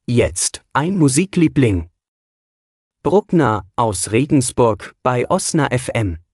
Jetzt ein Musikliebling. Bruckner aus Regensburg bei Osna FM.